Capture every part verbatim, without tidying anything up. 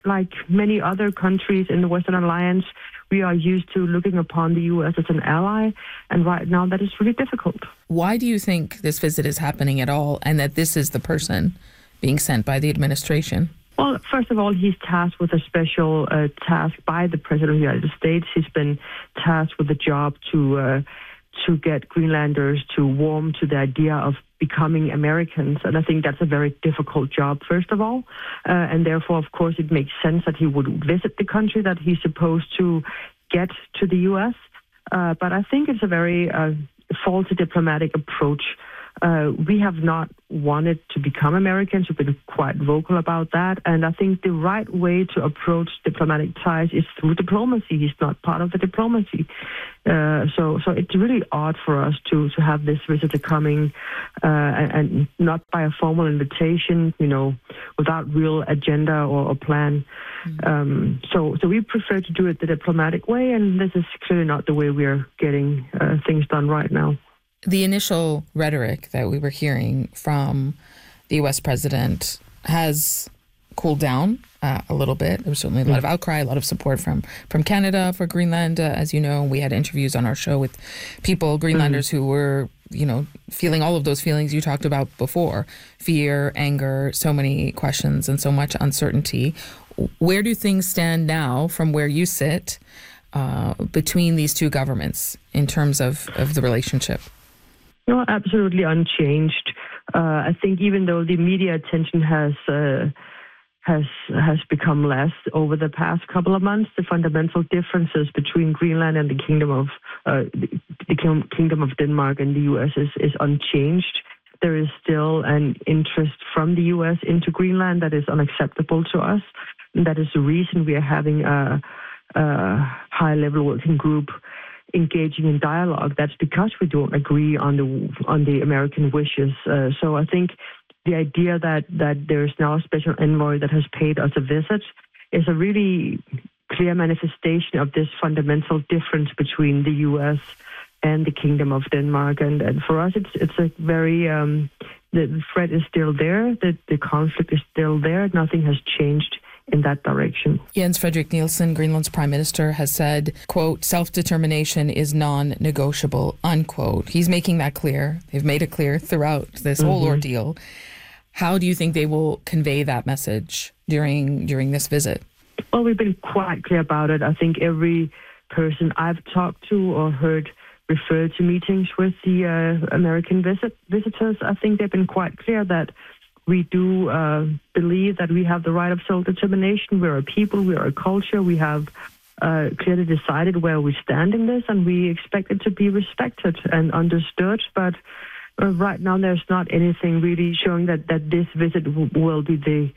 Like many other countries in the Western Alliance, we are used to looking upon the U S as an ally, and right now that is really difficult. Why do you think this visit is happening at all, and that this is the person being sent by the administration? Well, first of all, he's tasked with a special uh, task by the President of the United States. He's been tasked with the job to uh, to get Greenlanders to warm to the idea of becoming Americans. And I think that's a very difficult job, first of all. Uh, and therefore, of course, it makes sense that he would visit the country that he's supposed to get to the U S. Uh, but I think it's a very uh, faulty diplomatic approach. Uh, we have not wanted to become Americans. We've been quite vocal about that. And I think the right way to approach diplomatic ties is through diplomacy. He's not part of the diplomacy. Uh, so so it's really odd for us to, to have this visitor coming uh, and, and not by a formal invitation, you know, without real agenda or, or plan. Mm-hmm. Um, so, so we prefer to do it the diplomatic way, and this is clearly not the way we're getting uh, things done right now. The initial rhetoric that we were hearing from the U S president has cooled down uh, a little bit. There was certainly a lot of outcry, a lot of support from, from Canada for Greenland. Uh, as you know, we had interviews on our show with people, Greenlanders, mm-hmm. who were, you know, feeling all of those feelings you talked about before. Fear, anger, so many questions and so much uncertainty. Where do things stand now from where you sit uh, between these two governments in terms of, of the relationship? No, absolutely unchanged. Uh, I think even though the media attention has uh, has has become less over the past couple of months, the fundamental differences between Greenland and the Kingdom of uh, the Kingdom of Denmark and the U S is, is unchanged. There is still an interest from the U S into Greenland that is unacceptable to us, and that is the reason we are having a, a high-level working group engaging in dialogue. That's because we don't agree on the on the American wishes. Uh, so I think the idea that, that there's now a special envoy that has paid us a visit is a really clear manifestation of this fundamental difference between the U S and the Kingdom of Denmark. And, and for us, it's it's a very, um, the threat is still there, the, the conflict is still there, nothing has changed in that direction. Jens Frederik Nielsen, Greenland's prime minister, has said, quote, self-determination is non-negotiable, unquote. He's making that clear. They've made it clear throughout this mm-hmm. whole ordeal. How do you think they will convey that message during during this visit? Well, we've been quite clear about it. I think every person I've talked to or heard refer to meetings with the uh, American visit visitors, I think they've been quite clear that we do uh, believe that we have the right of self-determination. We're a people, we are a culture. We have uh, clearly decided where we stand in this, and we expect it to be respected and understood. But uh, right now, there's not anything really showing that, that this visit w- will be the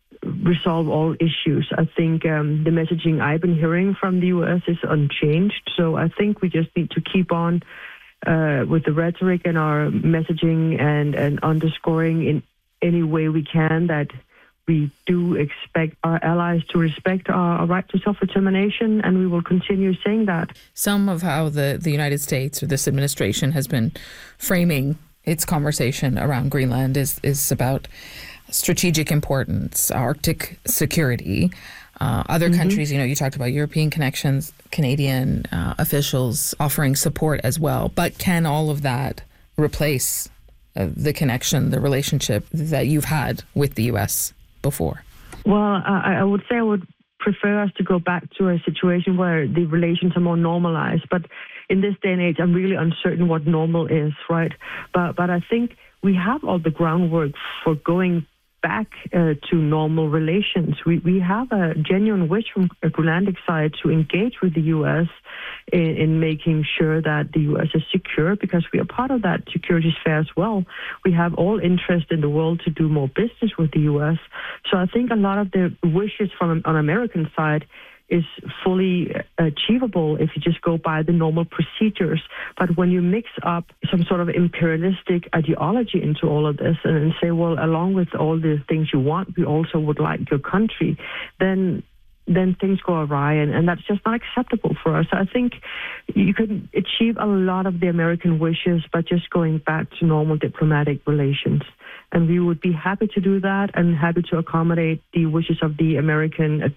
resolve all issues. I think um, the messaging I've been hearing from the U S is unchanged. So I think we just need to keep on uh, with the rhetoric and our messaging and, and underscoring in any way we can that we do expect our allies to respect our, our right to self-determination, and we will continue saying that. Some of how the, the United States or this administration has been framing its conversation around Greenland is, is about strategic importance, Arctic security. Uh, other mm-hmm. countries, you know, you talked about European connections, Canadian uh, officials offering support as well. But can all of that replace Uh, the connection, the relationship that you've had with the U S before? Well, I, I would say I would prefer us to go back to a situation where the relations are more normalized. But in this day and age, I'm really uncertain what normal is, right? But but I think we have all the groundwork for going back uh, to normal relations. We we have a genuine wish from the Greenlandic side to engage with the U S in, in making sure that the U S is secure, because we are part of that security sphere as well. We have all interest in the world to do more business with the U S. So I think a lot of the wishes from on American side is fully achievable if you just go by the normal procedures. But when you mix up some sort of imperialistic ideology into all of this and, and say, well, along with all the things you want, we also would like your country, then then things go awry, and, and that's just not acceptable for us. I think you could achieve a lot of the American wishes by just going back to normal diplomatic relations. And we would be happy to do that and happy to accommodate the wishes of the American